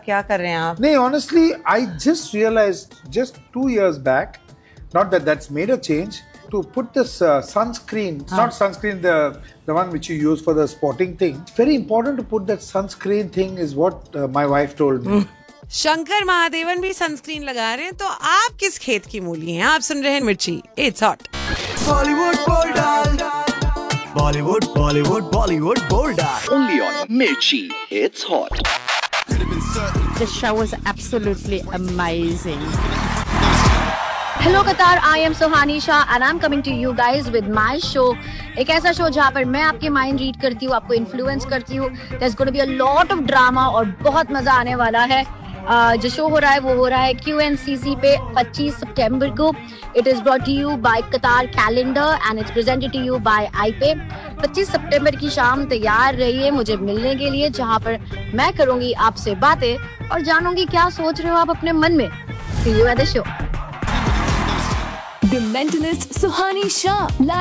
क्या कर रहे हैं आप? नहीं, honestly, I just realized just 2 years back, not that that's made a change, to put this sunscreen. It's not sunscreen, the one which you use for the sporting thing. It's very important to put that sunscreen thing, is what my wife told me. Shankar Mahadevan भी sunscreen लगा रहे हैं, तो आप किस खेत की मूली हैं? आप सुन रहे हैं मिर्ची, it's hot. Bollywood bold, Bollywood Bollywood Bollywood bold, only on Mirchi. It's hot. The show was absolutely amazing. Hello Qatar, I am Suhani Shah and I'm coming to you guys with my show. एक ऐसा शो जहाँ पर मैं आपके माइंड रीड करती हूँ, आपको influence करती हूँ. There's going to be a lot of drama और बहुत मजा आने वाला है. जो शो हो रहा है वो हो रहा है QNCC पे 25 सितंबर को. It is brought to you by Qatar Calendar and it's presented to you by iPay. 25 सितंबर की शाम तैयार रहिए मुझे मिलने के लिए, जहाँ पर मैं करूँगी आपसे बातें और जानूंगी क्या सोच रहे हो आप अपने मन में. See you at the show. The Mentalist Suhani Shah.